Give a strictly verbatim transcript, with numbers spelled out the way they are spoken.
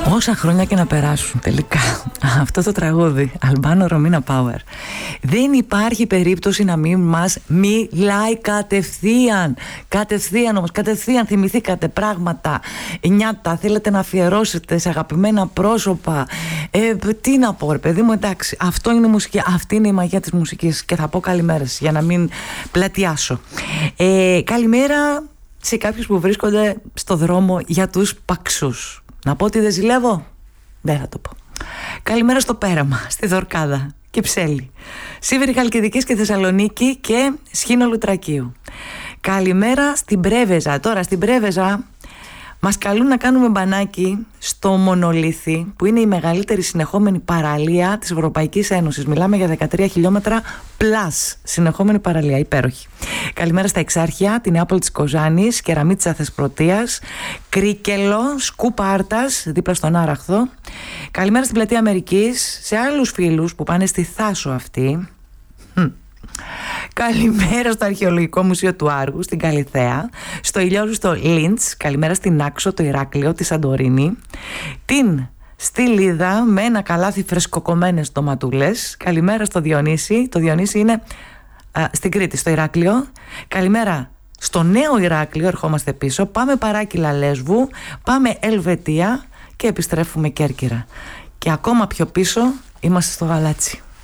Όσα χρόνια και να περάσουν τελικά, αυτό το τραγούδι Αλμπάνο Ρωμίνα Πάουερ, δεν υπάρχει περίπτωση να μην μας μιλάει κατευθείαν. Κατευθείαν όμως, κατευθείαν θυμηθήκατε πράγματα, νιάτα, θέλετε να αφιερώσετε σε αγαπημένα πρόσωπα. ε, Τι να πω ρε παιδί μου, εντάξει, αυτό είναι η μουσική, αυτή είναι η μαγεία της μουσικής. Και θα πω καλημέρες για να μην πλατιάσω. ε, Καλημέρα σε κάποιους που βρίσκονται στο δρόμο για τους παξούς. Να πω ότι δεν ζηλεύω, δεν θα το πω. Καλημέρα στο Πέραμα, στη Δορκάδα και Ψέλη, Σίβηρη Χαλκιδικής και Θεσσαλονίκη και Σχήνο Λουτρακίου. Καλημέρα στην Πρέβεζα. Τώρα στην Πρέβεζα μας καλούν να κάνουμε μπανάκι στο Μονολίθι, που είναι η μεγαλύτερη συνεχόμενη παραλία της Ευρωπαϊκής Ένωσης. Μιλάμε για δεκατρία χιλιόμετρα πλας συνεχόμενη παραλία, υπέροχη. Καλημέρα στα Εξάρχεια, την Νεάπολη της Κοζάνης, Κεραμίτσα Θεσπρωτείας, Κρίκελο, Σκούπα Άρτας, δίπλα στον Άραχθο. Καλημέρα στην Πλατεία Αμερικής, σε άλλους φίλους που πάνε στη Θάσο αυτή. Καλημέρα στο Αρχαιολογικό Μουσείο του Άργου, στην Καλιθέα, στο Ηλιόζουστο Λίντς. Καλημέρα στην Άξο, το Ηράκλειο, τη Σαντορίνη, την Στυλίδα με ένα καλάθι φρεσκοκομμένες ντοματούλες. Καλημέρα στο Διονύση. Το Διονύση είναι α, στην Κρήτη, στο Ηράκλειο. Καλημέρα στο Νέο Ηράκλειο, ερχόμαστε πίσω. Πάμε Παράκυλα Λέσβου, πάμε Ελβετία και επιστρέφουμε Κέρκυρα. Και ακόμα πιο πίσω είμαστε στο Γαλάτσι.